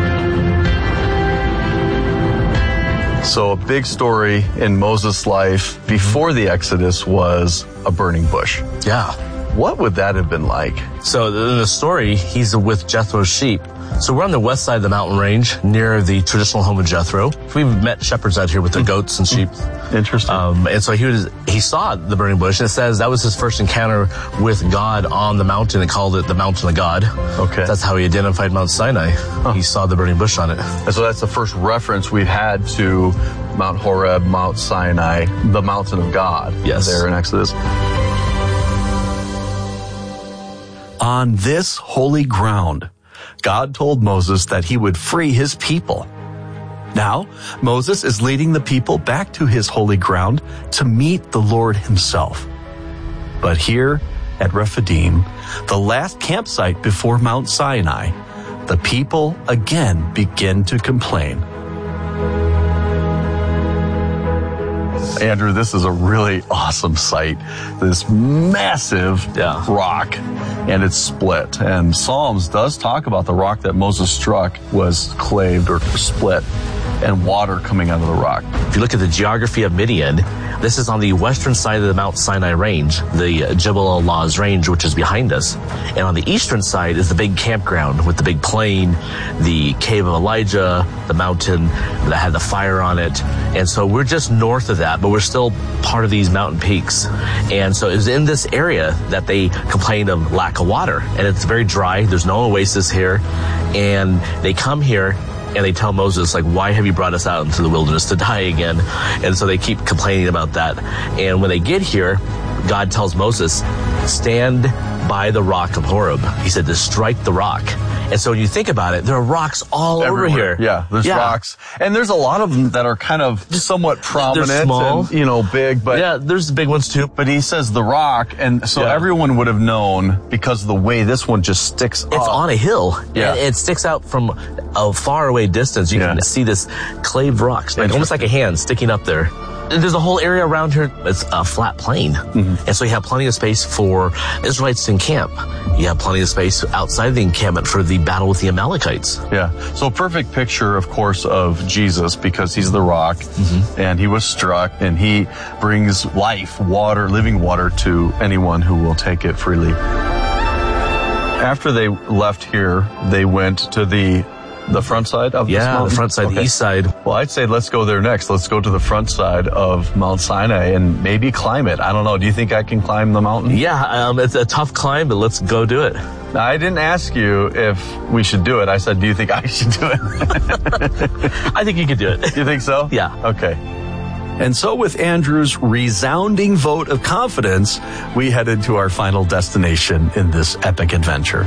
So a big story in Moses' life before the Exodus was a burning bush. Yeah. What would that have been like? So in the story, he's with Jethro's sheep. So we're on the west side of the mountain range near the traditional home of Jethro. We've met shepherds out here with their goats and sheep. Interesting. Um, and so he was, he saw the burning bush, and it says that was his first encounter with God on the mountain and called it the mountain of God. Okay. That's how he identified Mount Sinai. Huh. He saw the burning bush on it. And so that's the first reference we've had to Mount Horeb, Mount Sinai, the mountain of God. Yes. There in Exodus. On this holy ground, God told Moses that he would free his people. Now, Moses is leading the people back to his holy ground to meet the Lord himself. But here at Rephidim, the last campsite before Mount Sinai, the people again begin to complain. Andrew, this is a really awesome site. This massive yeah. rock, and it's split. And Psalms does talk about the rock that Moses struck was claved or split, and water coming out of the rock. If you look at the geography of Midian, this is on the western side of the Mount Sinai range, the Jabal Allah's range, which is behind us. And on the eastern side is the big campground with the big plain, the cave of Elijah, the mountain that had the fire on it. And so we're just north of that, but we're still part of these mountain peaks. And so it was in this area that they complained of lack of water. And it's very dry. There's no oasis here. And they come here and they tell Moses, like, why have you brought us out into the wilderness to die again? And so they keep complaining about that. And when they get here, God tells Moses, stand by the rock of Horeb. He said to strike the rock. And so when you think about it, there are rocks all Everywhere. over here. Yeah, there's yeah. rocks. And there's a lot of them that are kind of somewhat prominent. They're small. And, you know, big. But yeah, there's big ones too. But he says the rock, and so yeah. everyone would have known because of the way this one just sticks It's up. on a hill. Yeah. And it sticks out from a far away distance. You yeah. can see this claved rocks, like, almost like a hand sticking up there. There's a whole area around here. It's a flat plain. Mm-hmm. And so you have plenty of space for Israelites to encamp. You have plenty of space outside the encampment for the battle with the Amalekites. Yeah. So a perfect picture, of course, of Jesus, because he's the rock, mm-hmm. and he was struck, and he brings life, water, living water to anyone who will take it freely. After they left here, they went to the The front side of yeah, this mountain? the front side, okay. the east side. Well, I'd say let's go there next. Let's go to the front side of Mount Sinai and maybe climb it. I don't know. Do you think I can climb the mountain? Yeah, um, it's a tough climb, but let's go do it. Now, I didn't ask you if we should do it. I said, do you think I should do it? I think you could do it. You think so? Yeah. Okay. And so with Andrew's resounding vote of confidence, we headed to our final destination in this epic adventure.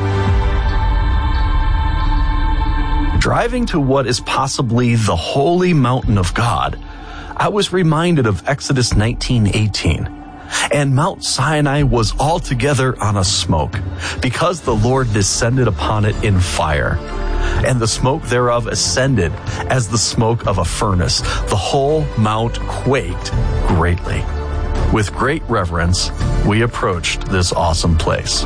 Driving to what is possibly the holy mountain of God, I was reminded of Exodus nineteen eighteen. And Mount Sinai was altogether on a smoke, because the Lord descended upon it in fire. And the smoke thereof ascended as the smoke of a furnace. The whole mount quaked greatly. With great reverence, we approached this awesome place.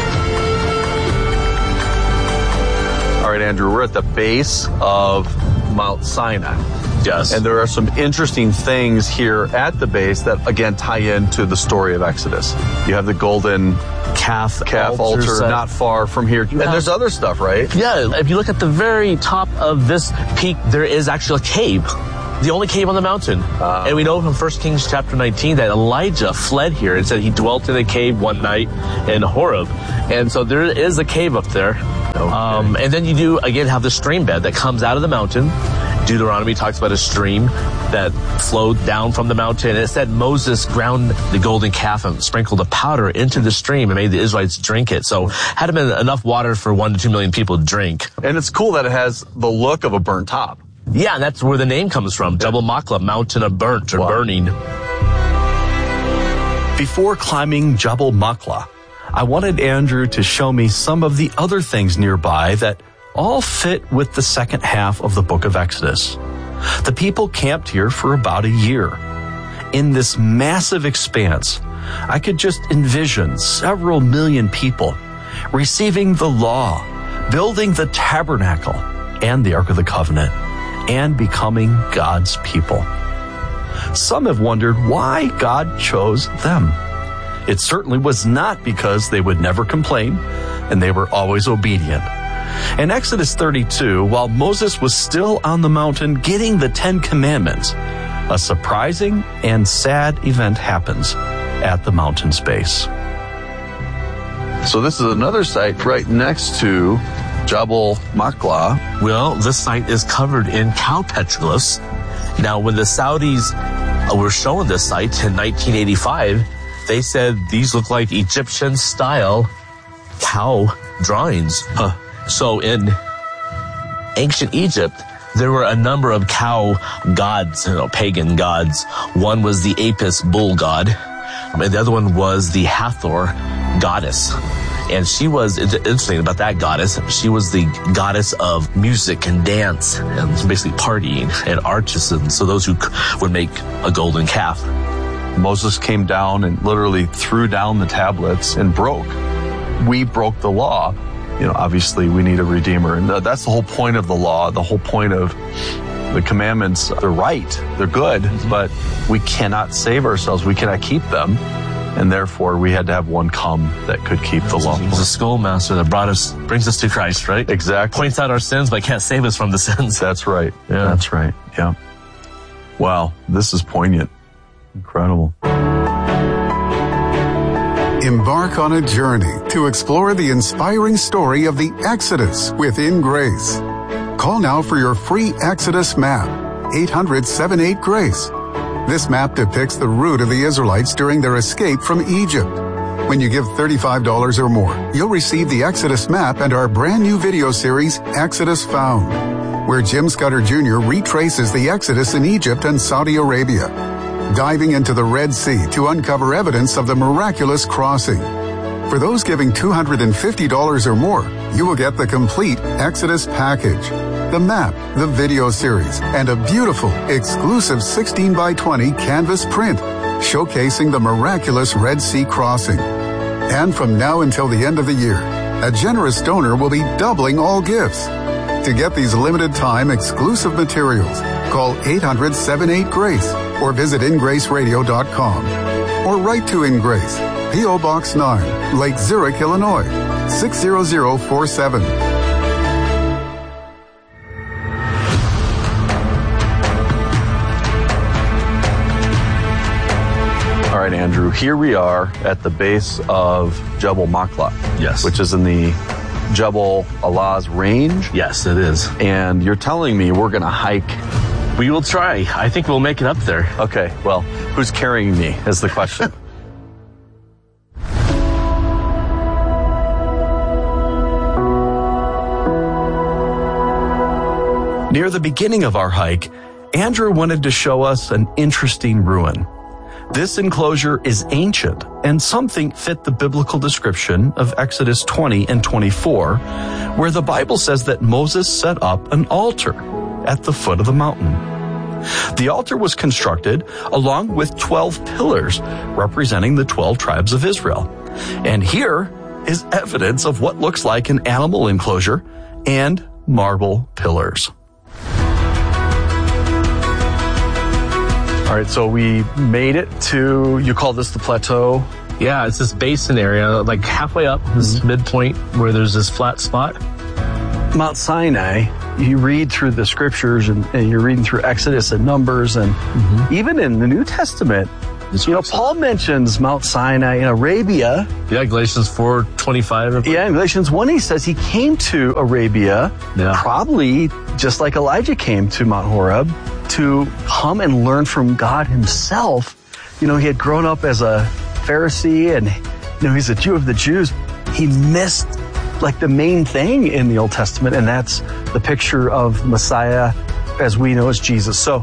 All right, Andrew, we're at the base of Mount Sinai. Yes. And there are some interesting things here at the base that, again, tie into the story of Exodus. You have the golden calf, calf altar, altar not far from here. And there's other stuff, right? Yeah. If you look at the very top of this peak, there is actually a cave. The only cave on the mountain. Uh, and we know from First Kings chapter nineteen that Elijah fled here and said he dwelt in a cave one night in Horeb. And so there is a cave up there. Okay. Um, and then you do, again, have the stream bed that comes out of the mountain. Deuteronomy talks about a stream that flowed down from the mountain. And it said Moses ground the golden calf and sprinkled the powder into the stream and made the Israelites drink it. So had been enough water for one to two million people to drink. And it's cool that it has the look of a burnt top. Yeah, and that's where the name comes from. Jabal Machlah, mountain of burnt or wow. burning. Before climbing Jabal Machlah, I wanted Andrew to show me some of the other things nearby that all fit with the second half of the book of Exodus. The people camped here for about a year. In this massive expanse, I could just envision several million people receiving the law, building the tabernacle and the Ark of the Covenant, and becoming God's people. Some have wondered why God chose them. It certainly was not because they would never complain and they were always obedient. In Exodus thirty-two, while Moses was still on the mountain getting the Ten Commandments, a surprising and sad event happens at the mountain's base. So this is another site right next to Jabal Machlah. Well, this site is covered in cow petroglyphs. Now, when the Saudis were showing this site in nineteen eighty-five, they said these look like Egyptian-style cow drawings. Huh. So in ancient Egypt, there were a number of cow gods, you know, pagan gods. One was the Apis bull god, and the other one was the Hathor goddess. And she was, interesting about that goddess, she was the goddess of music and dance and basically partying and artisans, so those who would make a golden calf. Moses came down and literally threw down the tablets and broke. We broke the law. You know, obviously we need a redeemer. And that's the whole point of the law, the whole point of the commandments. They're right, they're good, but we cannot save ourselves. We cannot keep them. And therefore, we had to have one come that could keep the law. He's a schoolmaster that brought us, brings us to Christ, right? Exactly. Points out our sins, but can't save us from the sins. That's right. Yeah. That's right. Yeah. Wow. This is poignant. Incredible. Embark on a journey to explore the inspiring story of the Exodus within Grace. Call now for your free Exodus map, eight hundred, seven eight, GRACE. This map depicts the route of the Israelites during their escape from Egypt. When you give thirty-five dollars or more, you'll receive the Exodus map and our brand new video series, Exodus Found, where Jim Scudder Junior retraces the Exodus in Egypt and Saudi Arabia, diving into the Red Sea to uncover evidence of the miraculous crossing. For those giving two hundred fifty dollars or more, you will get the complete Exodus package, the map, the video series, and a beautiful, exclusive sixteen by twenty canvas print showcasing the miraculous Red Sea crossing. And from now until the end of the year, a generous donor will be doubling all gifts. To get these limited time exclusive materials, call eight hundred, seven eight, GRACE or visit in grace radio dot com. Or write to In Grace, P O Box nine, Lake Zurich, Illinois, six zero zero four seven. All right, Andrew, here we are at the base of Jabal Machlah. Yes. Which is in the Jabal Alaz range. Yes, it is. And you're telling me we're going to hike. We will try. I think we'll make it up there. Okay, well, who's carrying me is the question. Near the beginning of our hike, Andrew wanted to show us an interesting ruin. This enclosure is ancient, and something fit the biblical description of Exodus twenty and twenty-four, where the Bible says that Moses set up an altar at the foot of the mountain. The altar was constructed along with twelve pillars representing the twelve tribes of Israel. And here is evidence of what looks like an animal enclosure and marble pillars. All right, so we made it to, you call this the plateau? Yeah, it's this basin area, like halfway up, this mm-hmm. midpoint where there's this flat spot. Mount Sinai, you read through the scriptures and, and you're reading through Exodus and Numbers, and mm-hmm. even in the New Testament, you know, Paul mentions Mount Sinai in Arabia. Yeah, Galatians four twenty-five. Yeah, in Galatians one, he says he came to Arabia, yeah. probably just like Elijah came to Mount Horeb, to come and learn from God himself. You know, he had grown up as a Pharisee, and, you know, he's a Jew of the Jews. He missed, like, the main thing in the Old Testament, and that's the picture of Messiah as we know as Jesus. So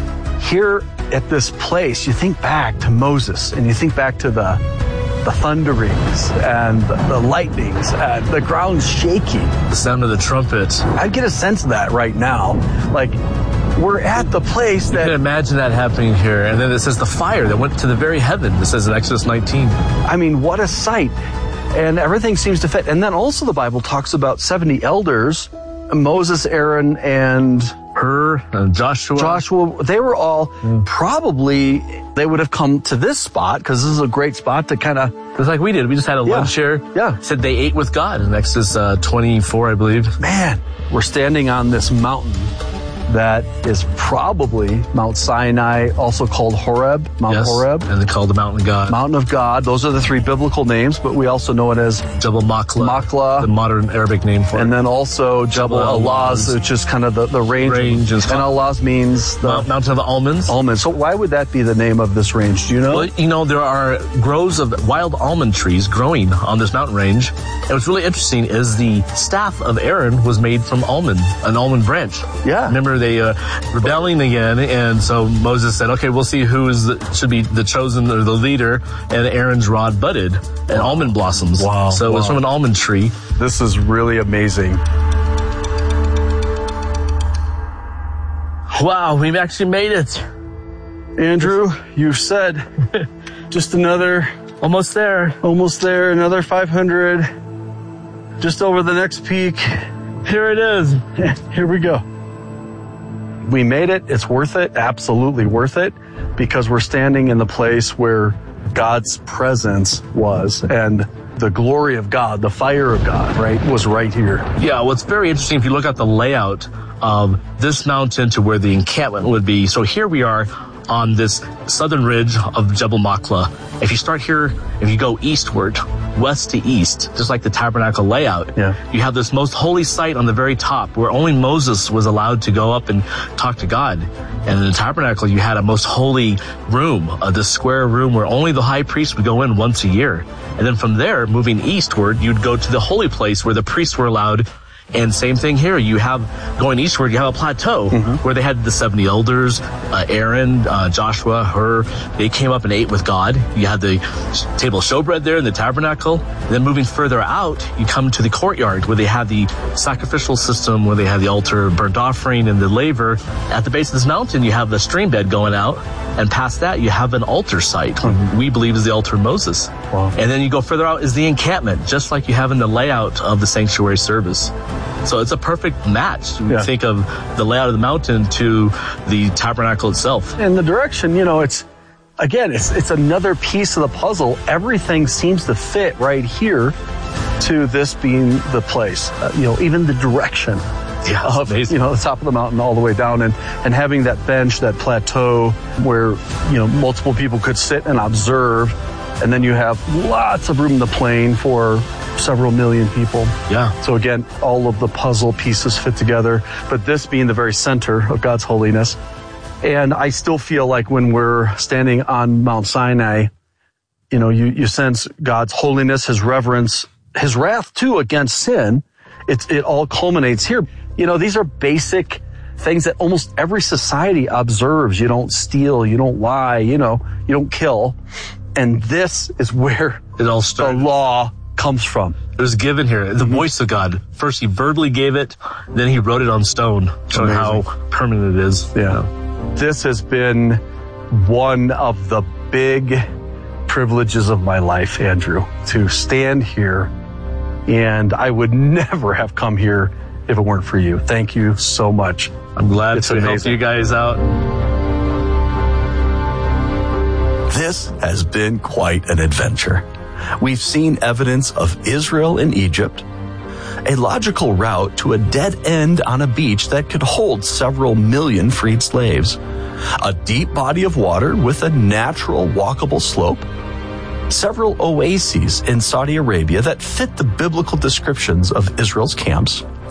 here at this place, you think back to Moses, and you think back to the the thunderings and the, the lightnings and the ground shaking. The sound of the trumpet. I get a sense of that right now. Like, we're at the place that... You can imagine that happening here. And then it says the fire that went to the very heaven. It says in Exodus nineteen. I mean, what a sight. And everything seems to fit. And then also the Bible talks about seventy elders, Moses, Aaron, and... Hur, and Joshua. Joshua, they were all mm. probably, they would have come to this spot because this is a great spot to kind of... It's like we did. We just had a yeah. lunch here. Yeah. Said they ate with God in Exodus uh, twenty-four, I believe. Man, we're standing on this mountain that is probably Mount Sinai, also called Horeb, Mount yes, Horeb. And they called the Mountain of God. Mountain of God. Those are the three biblical names, but we also know it as Jabal Makla. Makla. The modern Arabic name for it. And then also Jabal Alaz, which is kind of the, the range. range and Alaz means the Mount, Mountain of Almonds. Almonds. So why would that be the name of this range? Do you know? Well, you know, there are groves of wild almond trees growing on this mountain range. And what's really interesting is the staff of Aaron was made from almond, an almond branch. Yeah. Remember, they uh, rebelling again, and so Moses said, okay, we'll see who is the, should be the chosen or the leader, and Aaron's rod budded and wow. almond blossoms. Wow. So wow. it was from an almond tree. This is really amazing. Wow, we've actually made it. Andrew, you said just another... Almost there. Almost there, another five hundred. Just over the next peak. Here it is. Here we go. We made it. It's worth it. Absolutely worth it, because we're standing in the place where God's presence was, and the glory of God, the fire of God, right, was right here. Yeah, what's very interesting, if you look at the layout of this mountain to where the encampment would be. So here we are on this southern ridge of Jabal Makla. If you start here, if you go eastward, west to east, just like the tabernacle layout, yeah. you have this most holy site on the very top where only Moses was allowed to go up and talk to God. And in the tabernacle, you had a most holy room, uh, this square room where only the high priest would go in once a year. And then from there, moving eastward, you'd go to the holy place where the priests were allowed. And same thing here. You have, going eastward, you have a plateau mm-hmm. where they had the seventy elders, uh, Aaron, uh, Joshua, Hur. They came up and ate with God. You had the table of showbread there in the tabernacle. And then moving further out, you come to the courtyard where they had the sacrificial system, where they had the altar, burnt offering, and the laver. At the base of this mountain, you have the stream bed going out. And past that, you have an altar site, mm-hmm. we believe is the altar of Moses. Wow. And then you go further out is the encampment, just like you have in the layout of the sanctuary service. So it's a perfect match. You yeah. think of the layout of the mountain to the tabernacle itself. And the direction, you know, it's, again, it's it's another piece of the puzzle. Everything seems to fit right here to this being the place. Uh, you know, even the direction. Yeah, of, amazing. You know, the top of the mountain all the way down, and, and having that bench, that plateau where, you know, multiple people could sit and observe. And then you have lots of room in the plain for several million people. Yeah. So again, all of the puzzle pieces fit together, but this being the very center of God's holiness. And I still feel like when we're standing on Mount Sinai, you know, you, you sense God's holiness, his reverence, his wrath too against sin. It's, it all culminates here. You know, these are basic things that almost every society observes. You don't steal, you don't lie, you know, you don't kill. And this is where it all started. The law comes from. It was given here, the mm-hmm. voice of God. First he verbally gave it, then he wrote it on stone, showing how permanent it is. Yeah. You know? This has been one of the big privileges of my life, Andrew, to stand here. And I would never have come here if it weren't for you. Thank you so much. I'm glad it's to amazing. help you guys out. This has been quite an adventure. We've seen evidence of Israel in Egypt, a logical route to a dead end on a beach that could hold several million freed slaves, a deep body of water with a natural walkable slope, several oases in Saudi Arabia that fit the biblical descriptions of Israel's camps,